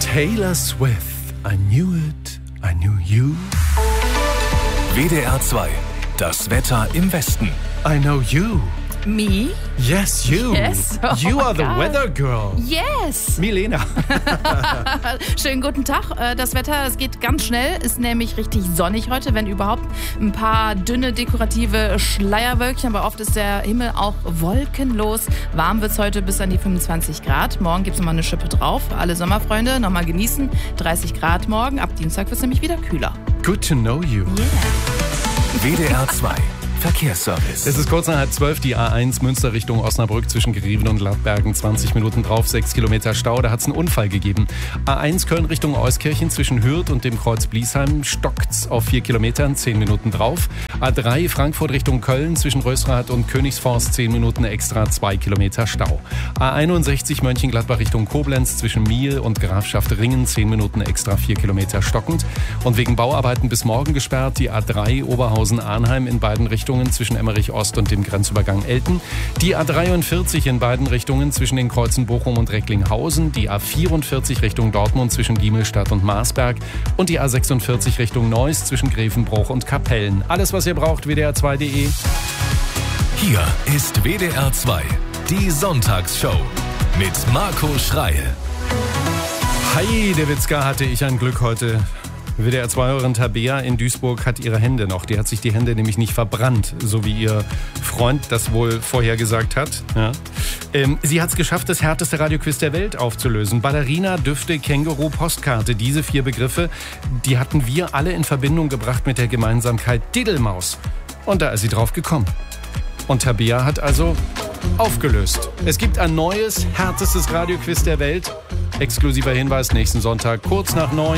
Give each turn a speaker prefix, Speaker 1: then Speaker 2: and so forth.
Speaker 1: Taylor Swift, I knew it, I knew you.
Speaker 2: WDR 2, das Wetter im Westen.
Speaker 1: I know you.
Speaker 3: Me?
Speaker 1: Yes, you.
Speaker 3: Yes. Oh
Speaker 1: you are the
Speaker 3: God.
Speaker 1: weather girl.
Speaker 3: Yes.
Speaker 1: Milena.
Speaker 3: Schönen guten Tag. Das Wetter, es geht ganz schnell, ist nämlich richtig sonnig heute, wenn überhaupt. Ein paar dünne, dekorative Schleierwölkchen, aber oft ist der Himmel auch wolkenlos. Warm wird es heute bis an die 25 Grad. Morgen gibt es nochmal eine Schippe drauf. Alle Sommerfreunde, nochmal genießen. 30 Grad morgen. Ab Dienstag wird es nämlich wieder kühler.
Speaker 1: Good to know you.
Speaker 3: Yeah.
Speaker 2: WDR 2, Verkehrsservice.
Speaker 1: Es ist kurz nach 11:30, die A1 Münster Richtung Osnabrück zwischen Greven und Lappbergen. 20 Minuten drauf, 6 Kilometer Stau. Da hat es einen Unfall gegeben. A1 Köln Richtung Euskirchen zwischen Hürth und dem Kreuz Bliesheim stockt's auf 4 Kilometern, 10 Minuten drauf. A3 Frankfurt Richtung Köln zwischen Rösrath und Königsforst 10 Minuten extra, 2 Kilometer Stau. A61 Mönchengladbach Richtung Koblenz zwischen Miel und Grafschaft Ringen 10 Minuten extra, 4 Kilometer stockend. Und wegen Bauarbeiten bis morgen gesperrt die A3 Oberhausen-Arnheim in beiden Richtungen zwischen Emmerich Ost und dem Grenzübergang Elten. Die A43 in beiden Richtungen zwischen den Kreuzen Bochum und Recklinghausen. Die A44 Richtung Dortmund zwischen Diemelstadt und Marsberg. Und die A46 Richtung Neuss zwischen Grevenbruch und Kapellen. Alles, was ihr braucht, WDR2.de.
Speaker 2: Hier ist WDR 2, die Sonntagsshow mit Marco Schreil.
Speaker 1: Hi, der Witzka, hatte ich ein Glück heute. WDR2-Hörerin Tabea in Duisburg hat ihre Hände noch. Die hat sich die Hände nämlich nicht verbrannt, so wie ihr Freund das wohl vorher gesagt hat. Ja. Sie hat es geschafft, das härteste Radioquiz der Welt aufzulösen. Ballerina, Düfte, Känguru, Postkarte. Diese 4 Begriffe, die hatten wir alle in Verbindung gebracht mit der Gemeinsamkeit Diddelmaus. Und da ist sie drauf gekommen. Und Tabea hat also aufgelöst. Es gibt ein neues, härtestes Radioquiz der Welt. Exklusiver Hinweis, nächsten Sonntag kurz nach 9.